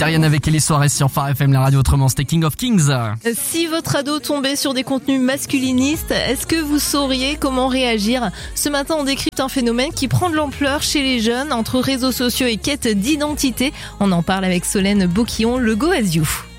Terrienne avec Ellie Soirée sur Phare FM, la radio. Autrement, c'était King of Kings. Si votre ado tombait sur des contenus masculinistes, est-ce que vous sauriez comment réagir ? Ce matin, on décrypte un phénomène qui prend de l'ampleur chez les jeunes entre réseaux sociaux et quête d'identité. On en parle avec Solène Beauquillon, le Go As You.